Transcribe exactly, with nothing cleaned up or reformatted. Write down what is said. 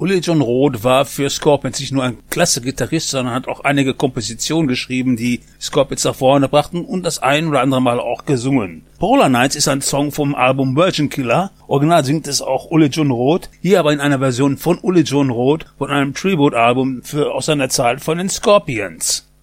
Uli Jon Roth war für Scorpions nicht nur ein klasse Gitarrist, sondern hat auch einige Kompositionen geschrieben, die Scorpions nach vorne brachten und das ein oder andere Mal auch gesungen. Polar Nights ist ein Song vom Album Virgin Killer. Original singt es auch Uli Jon Roth, hier aber in einer Version von Uli Jon Roth von einem Tribute-Album für aus seiner Zeit von den Scorpions.